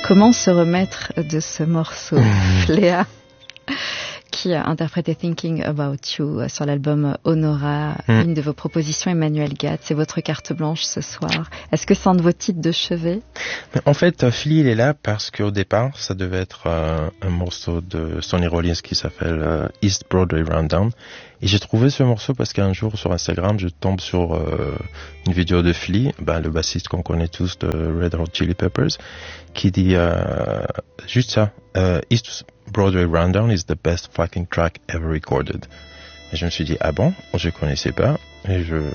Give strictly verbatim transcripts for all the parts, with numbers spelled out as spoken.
Comment se remettre de ce morceau, Fléa, qui a interprété Thinking About You sur l'album Honora, mm. une de vos propositions, Emmanuel Gatt. C'est votre carte blanche ce soir. Est-ce que c'est un de vos titres de chevet? En fait, Flea, il est là parce qu'au départ, ça devait être euh, un morceau de Sonny Rollins qui s'appelle euh, East Broadway Rundown. Et j'ai trouvé ce morceau parce qu'un jour sur Instagram, je tombe sur euh, une vidéo de Flea, ben, le bassiste qu'on connaît tous de Red Hot Chili Peppers, qui dit euh, juste ça, euh, East Broadway Rundown is the best fucking track ever recorded. Et je me suis dit, ah bon, je connaissais pas, et je,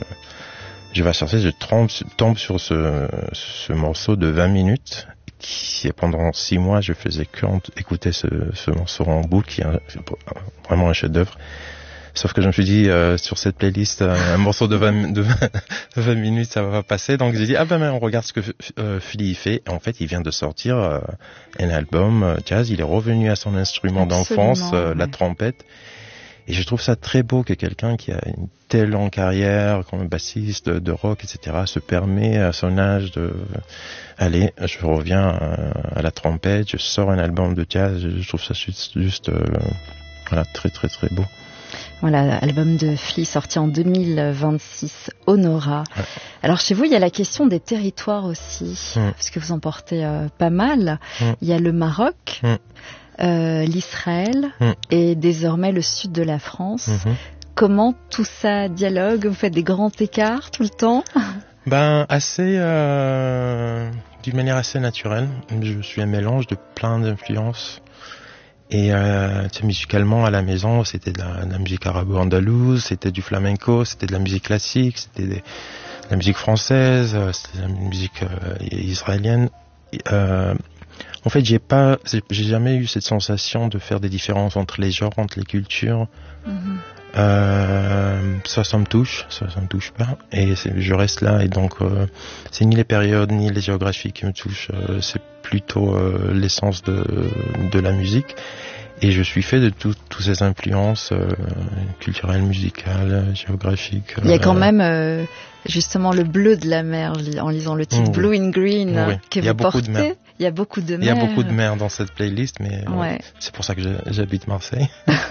je vais chercher, je tombe, tombe sur ce, ce morceau de vingt minutes, qui, pendant six mois, je faisais que écouter ce, ce morceau en boucle, qui est un, vraiment un chef-d'œuvre. Sauf que je me suis dit, euh, sur cette playlist, euh, un morceau de vingt, de vingt minutes, ça va pas passer. Donc j'ai dit, ah ben, ben on regarde ce que euh, Flea fait. Et en fait, il vient de sortir euh, un album euh, jazz. Il est revenu à son instrument Absolument, d'enfance, euh, oui. la trompette. Et je trouve ça très beau que quelqu'un qui a une telle longue carrière, comme bassiste de, de rock, et cetera, se permet à son âge de... Allez, je reviens à, à la trompette, je sors un album de jazz. Je trouve ça juste, juste euh, voilà, très très très beau. Voilà, album de Flea sorti en deux mille vingt-six, Honora. Ouais. Alors chez vous, il y a la question des territoires aussi, mmh. parce que vous en portez euh, pas mal. Mmh. Il y a le Maroc, mmh. euh, l'Israël mmh. et désormais le sud de la France. Mmh. Comment tout ça dialogue? Vous faites des grands écarts tout le temps? Ben assez, euh, d'une manière assez naturelle. Je suis un mélange de plein d'influences. Et euh, musicalement à la maison, c'était de la, de la musique arabo-andalouse, c'était du flamenco, c'était de la musique classique, c'était de la musique française, c'était de la musique euh, israélienne. Euh, en fait, j'ai pas, j'ai jamais eu cette sensation de faire des différences entre les genres, entre les cultures. Mm-hmm. Euh, ça, ça me touche, ça, ça me touche pas. Et je reste là. Et donc, euh, c'est ni les périodes ni les géographies qui me touchent. Euh, c'est plutôt euh, l'essence de de la musique. Et je suis fait de toutes ces influences euh, culturelles, musicales, géographiques. Il y a quand euh, même euh, justement le bleu de la mer en lisant le titre mmh, Blue in Green oui. que il vous portez. De il y a beaucoup de mer. Il y a beaucoup de mer dans cette playlist, mais ouais. euh, c'est pour ça que j'habite Marseille.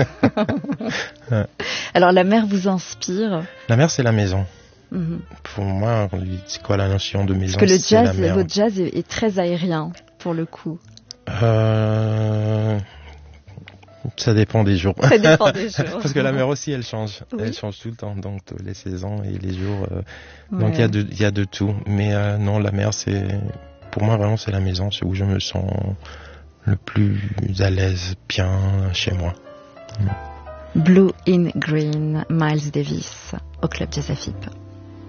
ouais. Alors la mer vous inspire? La mer, c'est la maison. Mmh. Pour moi, c'est quoi la notion de maison? Parce que le jazz, votre jazz est, est très aérien pour le coup. Euh... Ça dépend des jours. Ça dépend des jours. Parce que la mer aussi, elle change. Oui. Elle change tout le temps, donc les saisons et les jours. Euh, ouais. Donc il y a de, il y a de tout. Mais euh, non, la mer, c'est, pour moi vraiment, c'est la maison, c'est où je me sens le plus à l'aise, bien chez moi. Mm. Blue in Green, Miles Davis au Club Jazz A F I P.